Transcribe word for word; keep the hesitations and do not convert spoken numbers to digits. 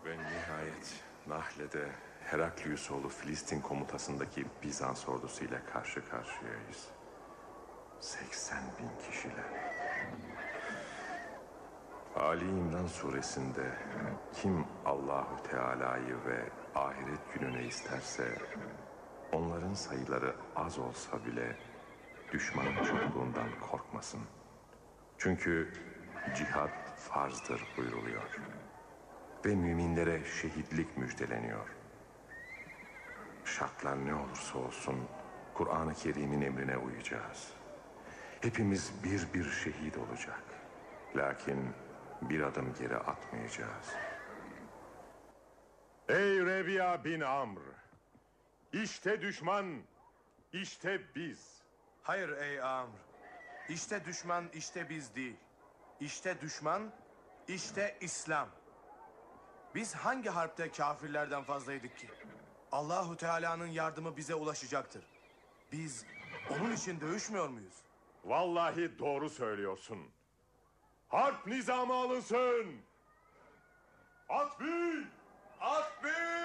Ve nihayet Nahle'de Heraklius oğlu Filistin komutasındaki Bizans ordusuyla karşı karşıyayız. seksen bin kişiler. Ali İmran suresinde kim Allahu Teala'yı ve ahiret gününe isterse onların sayıları az olsa bile düşmanın çokluğundan korkmasın. Çünkü cihad farzdır buyruluyor. Ve müminlere şehitlik müjdeleniyor. Şartlar ne olursa olsun Kur'an-ı Kerim'in emrine uyacağız. Hepimiz bir bir şehit olacak. Lakin bir adım geri atmayacağız. Ey Rebiya bin Amr! İşte düşman, işte biz. Hayır ey Amr. İşte düşman, işte biz değil. İşte düşman, işte İslam. Biz hangi harpte kafirlerden fazlaydık ki? Allahu Teala'nın yardımı bize ulaşacaktır. Biz onun için dövüşmüyor muyuz? Vallahi doğru söylüyorsun. Harp nizamı alınsın. At bin! At bin!